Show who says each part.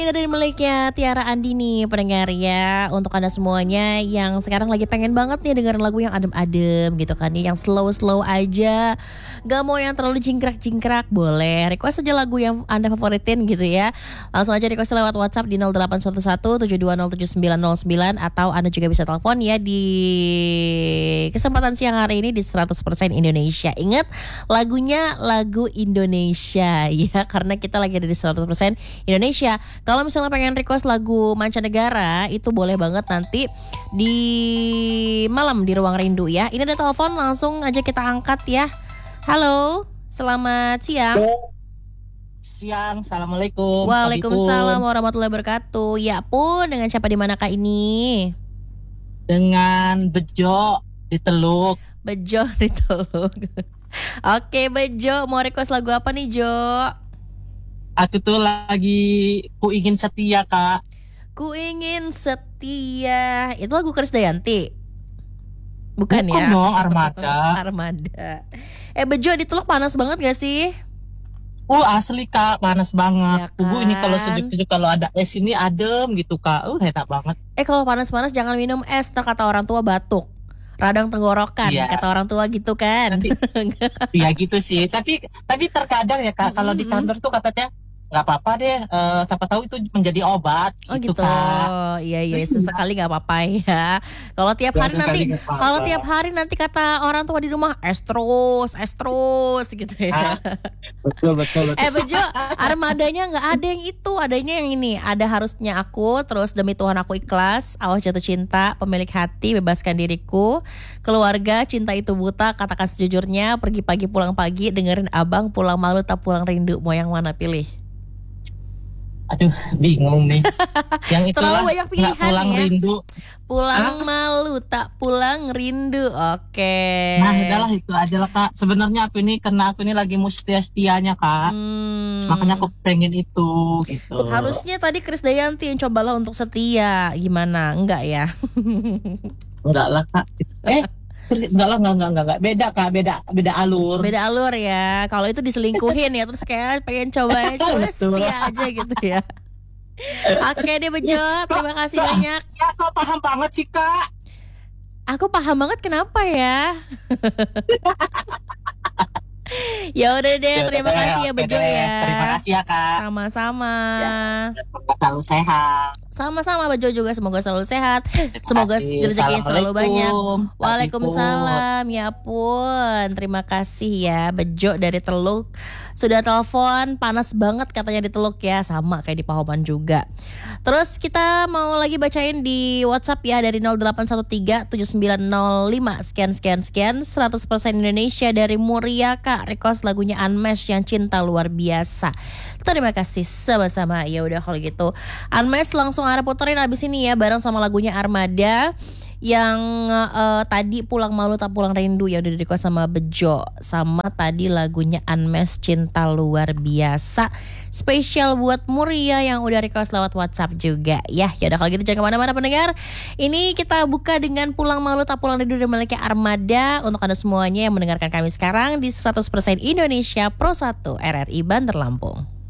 Speaker 1: Ini dari miliknya Tiara Andini, pendengar ya. Untuk Anda semuanya yang sekarang lagi pengen banget nih dengerin lagu yang adem-adem gitu kan ya, yang slow-slow aja, gak mau yang terlalu jingkrak-jingkrak, boleh request aja lagu yang Anda favoritin gitu ya. Langsung aja request lewat WhatsApp di 0811 7207909, atau Anda juga bisa telepon ya di kesempatan siang hari ini di 100% Indonesia. Ingat, lagunya lagu Indonesia ya, karena kita lagi ada di 100% Indonesia. Kalau misalnya pengen request lagu mancanegara, itu boleh banget nanti di malam di Ruang Rindu ya. Ini ada telepon, langsung aja kita angkat ya. Halo, selamat siang.
Speaker 2: Siang, assalamualaikum.
Speaker 1: Waalaikumsalam warahmatullahi wabarakatuh. Ya pun, dengan siapa di manakah ini?
Speaker 2: Dengan Bejo di Teluk.
Speaker 1: Bejo di Teluk. Oke Bejo, mau request lagu apa nih Jo?
Speaker 2: Aku tuh lagi Ku Ingin Setia, Kak.
Speaker 1: Ku Ingin Setia. Itu lagu Krisdayanti? Bukan ya?
Speaker 2: Bukan dong, Armada.
Speaker 1: Armada. Bejo, di Teluk panas banget gak sih?
Speaker 2: Asli Kak, panas banget.
Speaker 1: Ya
Speaker 2: Tubuh ini kalau
Speaker 1: kan?
Speaker 2: sejuk-sejuk, kalau ada es ini adem gitu Kak. Enak banget.
Speaker 1: Kalau panas-panas jangan minum es, ntar kata orang tua batuk, radang tenggorokan,
Speaker 2: Iya.
Speaker 1: kata orang tua gitu kan.
Speaker 2: Ya gitu sih. Tapi terkadang ya Kak, kalau di kantor tuh katanya nggak apa-apa deh. Siapa tahu itu menjadi obat.
Speaker 1: Oh gitu.
Speaker 2: Kak.
Speaker 1: Iya, sesekali nggak apa-apa ya. Kalau tiap hari nanti,
Speaker 2: nggak apa-apa.
Speaker 1: kalau tiap hari nanti kata orang tua di rumah es terus gitu ya.
Speaker 2: Betul.
Speaker 1: Bejo, armadanya nggak ada yang itu, adanya yang ini. Ada harusnya aku, terus demi Tuhan aku ikhlas, awas jatuh cinta, pemilik hati, bebaskan diriku, keluarga, cinta itu buta, katakan sejujurnya, pergi pagi pulang pagi, dengerin abang, pulang malu tak pulang rindu, mau yang mana pilih?
Speaker 2: Aduh, bingung nih. Yang itulah
Speaker 1: Terlalu banyak pilihan
Speaker 2: nggak pulang
Speaker 1: ya.
Speaker 2: rindu.
Speaker 1: Pulang malu tak pulang rindu. Oke.
Speaker 2: Nah, udahlah itu aja lah Kak. Sebenarnya karena aku ini lagi mau setia-setianya Kak. Makanya aku pengen itu gitu.
Speaker 1: Harusnya tadi Krisdayanti yang cobalah untuk setia. Gimana? Enggak ya?
Speaker 2: Enggak lah Kak. Enggak. Beda Kak, beda alur.
Speaker 1: Beda alur ya. Kalau itu diselingkuhin ya, terus kayak pengen coba setia aja gitu ya. Oke deh Bejo, terima kasih banyak.
Speaker 2: Ya, kau paham banget sih Kak.
Speaker 1: Aku paham banget kenapa ya. Ya udah deh, terima kasih ya Bejo ya.
Speaker 2: Terima kasih ya Kak.
Speaker 1: Sama-sama.
Speaker 2: Ya, selalu sehat.
Speaker 1: Sama-sama Bejo juga, semoga selalu sehat. Semoga rezekinya selalu banyak. Waalaikumsalam. Ya pun, terima kasih ya Bejo dari Teluk. Sudah telepon, panas banget katanya di Teluk ya. Sama kayak di Pahoman juga. Terus kita mau lagi bacain di WhatsApp ya, dari 08137905 sekian 100% Indonesia dari Muria Kak. Request lagunya Unmesh yang cinta luar biasa. Terima kasih sama-sama. Ya udah kalau gitu, Unmesh langsung Ara puterin abis ini ya, bareng sama lagunya Armada yang tadi pulang malu tak pulang rindu ya, udah di-request sama Bejo. Sama tadi lagunya Unmesh cinta luar biasa, spesial buat Muria yang udah request lewat WhatsApp juga ya. Ya udah kalau gitu jangan kemana-mana pendengar. Ini kita buka dengan pulang malu tak pulang rindu dari miliknya Armada untuk Anda semuanya yang mendengarkan kami sekarang di 100% Indonesia Pro 1 RRI Bandar Lampung.